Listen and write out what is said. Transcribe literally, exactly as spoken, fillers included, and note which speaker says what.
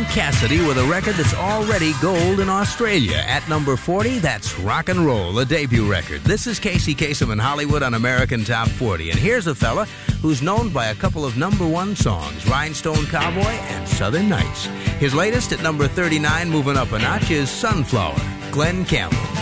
Speaker 1: Tom Cassidy with a record that's already gold in Australia. At number forty, that's Rock and Roll, a debut record. This is Casey Kasem in Hollywood on American Top forty. And here's a fella who's known by a couple of number one songs, Rhinestone Cowboy and Southern Nights. His latest at number thirty-nine, moving up a notch, is Sunflower, Glenn Campbell.